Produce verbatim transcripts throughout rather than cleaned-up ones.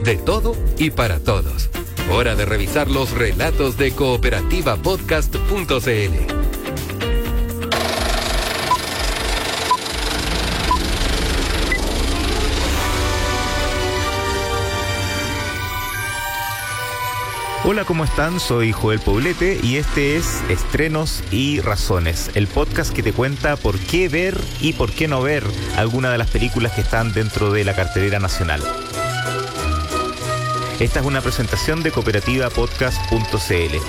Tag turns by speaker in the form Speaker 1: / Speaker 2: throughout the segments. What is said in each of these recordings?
Speaker 1: de todo y para todos. Hora de revisar los relatos de cooperativa podcast punto c l.
Speaker 2: Hola, ¿cómo están? Soy Joel Poblete y este es Estrenos y Razones, el podcast que te cuenta por qué ver y por qué no ver alguna de las películas que están dentro de la cartelera nacional. Esta es una presentación de cooperativa podcast punto c l.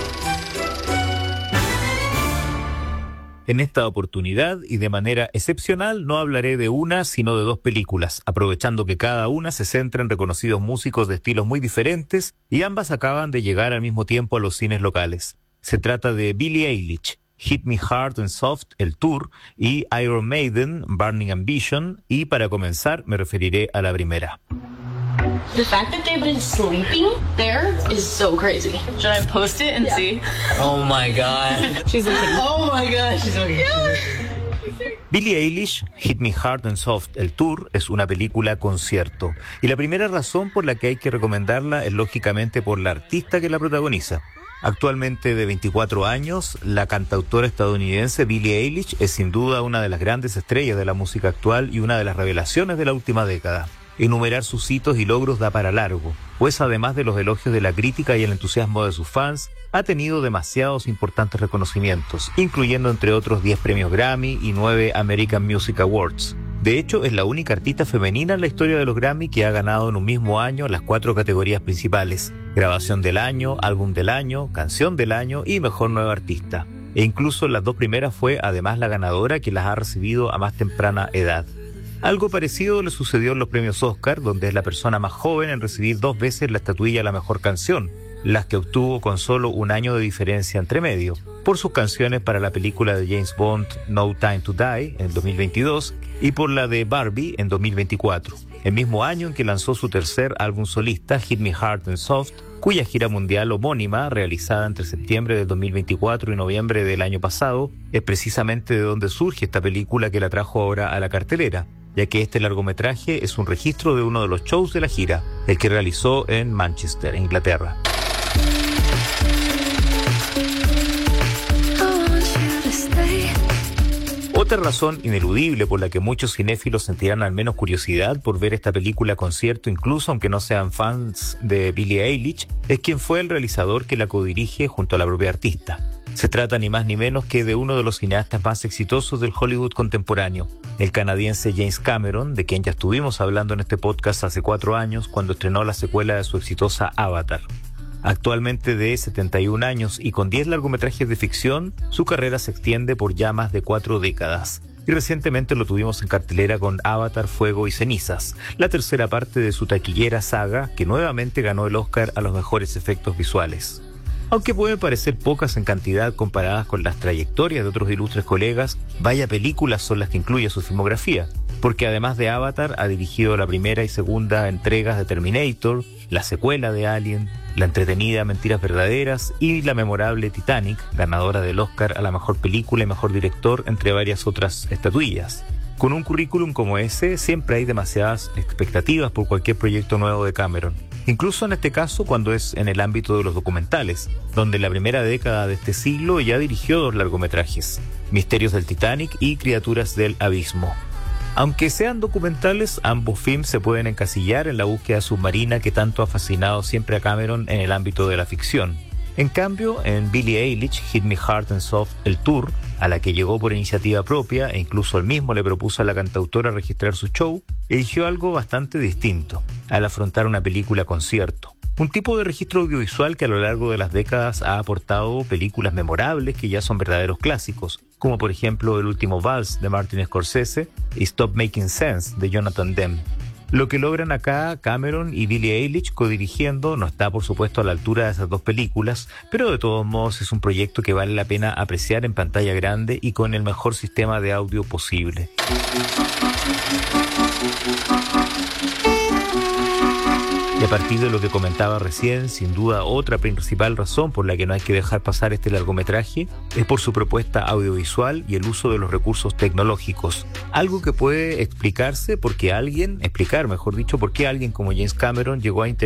Speaker 2: En esta oportunidad y de manera excepcional no hablaré de una, sino de dos películas, aprovechando que cada una se centra en reconocidos músicos de estilos muy diferentes y ambas acaban de llegar al mismo tiempo a los cines locales. Se trata de Billie Eilish, Hit Me Hard and Soft, el tour, y Iron Maiden, Burning Ambition, y para comenzar me referiré a la primera.
Speaker 3: The fact that they've been sleeping there is so crazy.
Speaker 4: Should I post it and yeah. see?
Speaker 5: Oh my god.
Speaker 3: She's looking.
Speaker 5: Oh my god, she's looking.
Speaker 2: Billie Eilish, Hit Me Hard and Soft, el tour, es una película concierto. Y la primera razón por la que hay que recomendarla es lógicamente por la artista que la protagoniza. Actualmente de veinticuatro años, la cantautora estadounidense Billie Eilish es sin duda una de las grandes estrellas de la música actual y una de las revelaciones de la última década. Enumerar sus hitos y logros da para largo, pues además de los elogios de la crítica y el entusiasmo de sus fans, ha tenido demasiados importantes reconocimientos, incluyendo entre otros diez premios Grammy y nueve American Music Awards. De hecho, es la única artista femenina en la historia de los Grammy que ha ganado en un mismo año las cuatro categorías principales: Grabación del Año, Álbum del Año, Canción del Año y Mejor Nueva Artista. E incluso en las dos primeras fue además la ganadora que las ha recibido a más temprana edad. Algo parecido le sucedió en los premios Oscar, donde es la persona más joven en recibir dos veces la estatuilla a la mejor canción, las que obtuvo con solo un año de diferencia entre medio, por sus canciones para la película de James Bond No Time to Die en dos mil veintidós y por la de Barbie en dos mil veinticuatro, el mismo año en que lanzó su tercer álbum solista, Hit Me Hard and Soft, cuya gira mundial homónima, realizada entre septiembre del dos mil veinticuatro y noviembre del año pasado, es precisamente de donde surge esta película que la trajo ahora a la cartelera, ya que este largometraje es un registro de uno de los shows de la gira, el que realizó en Manchester, Inglaterra. Otra razón ineludible por la que muchos cinéfilos sentirán al menos curiosidad por ver esta película concierto, incluso aunque no sean fans de Billie Eilish, es quien fue el realizador que la codirige junto a la propia artista. Se trata ni más ni menos que de uno de los cineastas más exitosos del Hollywood contemporáneo, el canadiense James Cameron, de quien ya estuvimos hablando en este podcast hace cuatro años cuando estrenó la secuela de su exitosa Avatar. Actualmente de setenta y un años y con diez largometrajes de ficción, su carrera se extiende por ya más de cuatro décadas. Y recientemente lo tuvimos en cartelera con Avatar, Fuego y Cenizas, la tercera parte de su taquillera saga que nuevamente ganó el Oscar a los mejores efectos visuales. Aunque pueden parecer pocas en cantidad comparadas con las trayectorias de otros ilustres colegas, vaya películas son las que incluye su filmografía, porque además de Avatar ha dirigido la primera y segunda entregas de Terminator, la secuela de Alien, la entretenida Mentiras Verdaderas y la memorable Titanic, ganadora del Oscar a la mejor película y mejor director, entre varias otras estatuillas. Con un currículum como ese, siempre hay demasiadas expectativas por cualquier proyecto nuevo de Cameron. Incluso en este caso cuando es en el ámbito de los documentales, donde en la primera década de este siglo ya dirigió dos largometrajes, Misterios del Titanic y Criaturas del Abismo. Aunque sean documentales, ambos films se pueden encasillar en la búsqueda submarina que tanto ha fascinado siempre a Cameron en el ámbito de la ficción. En cambio, en Billie Eilish, Hit Me Hard and Soft, el tour, a la que llegó por iniciativa propia e incluso él mismo le propuso a la cantautora registrar su show, eligió algo bastante distinto al afrontar una película concierto. Un tipo de registro audiovisual que a lo largo de las décadas ha aportado películas memorables que ya son verdaderos clásicos, como por ejemplo El último vals de Martin Scorsese y Stop Making Sense de Jonathan Demme. Lo que logran acá Cameron y Billie Eilish codirigiendo no está por supuesto a la altura de esas dos películas, pero de todos modos es un proyecto que vale la pena apreciar en pantalla grande y con el mejor sistema de audio posible. Y a partir de lo que comentaba recién, sin duda otra principal razón por la que no hay que dejar pasar este largometraje es por su propuesta audiovisual y el uso de los recursos tecnológicos. Algo que puede explicarse porque alguien, explicar mejor dicho, por qué alguien como James Cameron llegó a